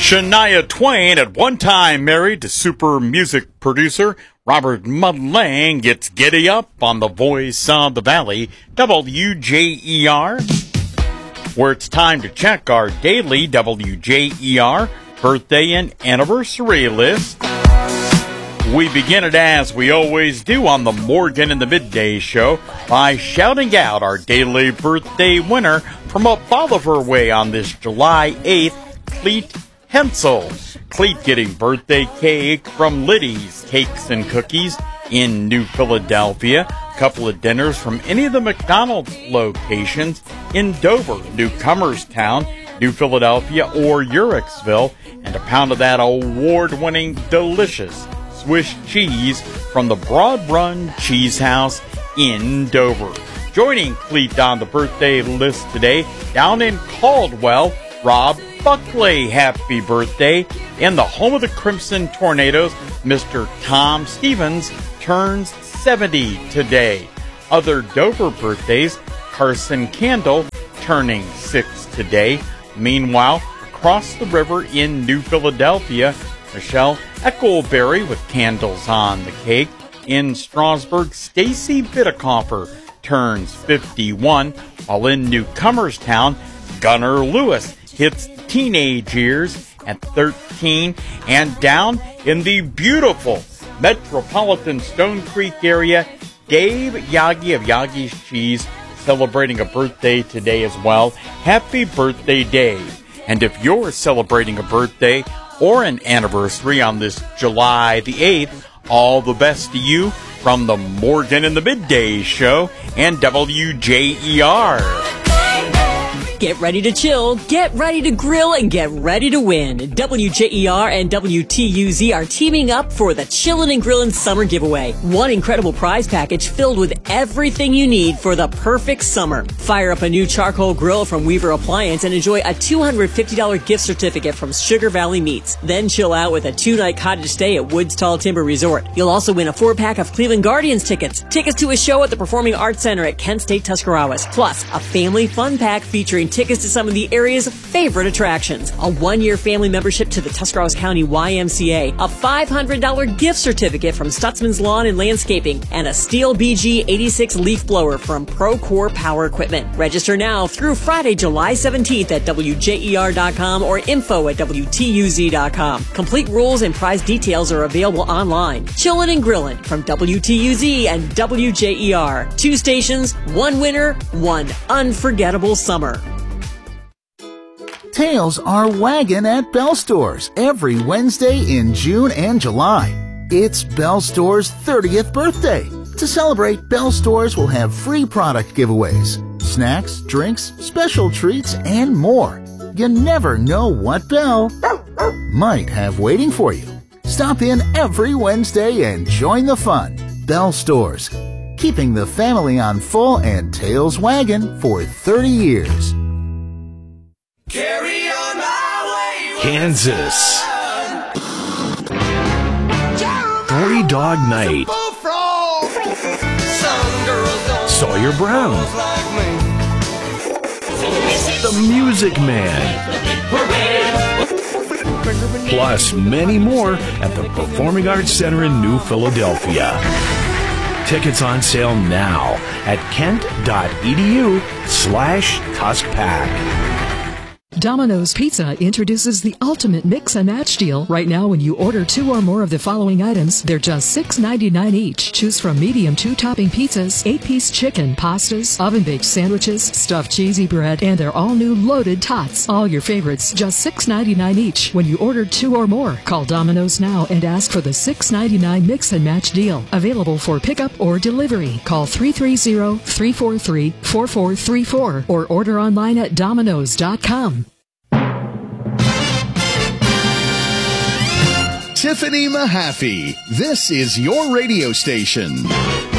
Shania Twain, at one time married to super music producer Robert Mudd-Lang, gets giddy up on the Voice of the Valley, WJER, where it's time to check our daily WJER birthday and anniversary list. We begin it as we always do on the Morgan in the Midday Show by shouting out our daily birthday winner from up Bolivar Way on this July 8th, Cleet Hensel. Cleet getting birthday cake from Liddy's Cakes and Cookies in New Philadelphia. A couple of dinners from any of the McDonald's locations in Dover, Newcomerstown, New Philadelphia, or Uhrichsville. And a pound of that award-winning delicious Swiss cheese from the Broad Run Cheese House in Dover. Joining Cleet on the birthday list today, down in Caldwell, Rob Buckley. Happy birthday. In the home of the Crimson Tornadoes, Mr. Tom Stevens turns 70 today. Other Dover birthdays, Carson Candle turning 6 today. Meanwhile, across the river in New Philadelphia, Michelle Eckleberry with candles on the cake. In Strasburg, Stacy Bittekoffer turns 51, while in Newcomerstown, Gunnar Lewis hits teenage years at 13, and down in the beautiful metropolitan Stone Creek area, Dave Yagi of Yagi's Cheese celebrating a birthday today as well. Happy birthday, Dave. And if you're celebrating a birthday or an anniversary on this July the 8th, all the best to you from the Morgan in the Midday Show and WJER. Get ready to chill, get ready to grill, and get ready to win. WJER and WTUZ are teaming up for the Chillin' and Grillin' Summer Giveaway. One incredible prize package filled with everything you need for the perfect summer. Fire up a new charcoal grill from Weaver Appliance and enjoy a $250 gift certificate from Sugar Valley Meats. Then chill out with a 2-night cottage stay at Woods Tall Timber Resort. You'll also win a 4-pack of Cleveland Guardians tickets, tickets to a show at the Performing Arts Center at Kent State Tuscarawas, plus a family fun pack featuring tickets to some of the area's favorite attractions, a 1-year family membership to the Tuscarawas County YMCA, a $500 gift certificate from Stutzman's Lawn and Landscaping, and a Steel BG 86 leaf blower from Procore Power Equipment. Register now through Friday, July 17th at WJER.com or info@WTUZ.com. Complete rules and prize details are available online. Chillin' and Grillin' from WTUZ and WJER. 2 stations, 1 winner, 1 unforgettable summer. Tails are wagging at Bell Stores every Wednesday in June and July. It's Bell Stores' 30th birthday. To celebrate, Bell Stores will have free product giveaways, snacks, drinks, special treats, and more. You never know what Bell might have waiting for you. Stop in every Wednesday and join the fun. Bell Stores, keeping the family on full and tails wagging for 30 years. Carry on my way, Kansas. 3 Dog Night. Sawyer Brown. The Music Man. Plus many more at the Performing Arts Center in New Philadelphia. Tickets on sale now at kent.edu/TuskPack. Domino's Pizza introduces the ultimate mix and match deal. Right now, when you order 2 or more of the following items, they're just $6.99 each. Choose from medium 2-topping pizzas, 8-piece chicken, pastas, oven-baked sandwiches, stuffed cheesy bread, and their all-new loaded tots. All your favorites, just $6.99 each. When you order 2 or more, call Domino's now and ask for the $6.99 mix and match deal. Available for pickup or delivery. Call 330-343-4434 or order online at Domino's.com. Tiffany Mahaffey, this is your radio station.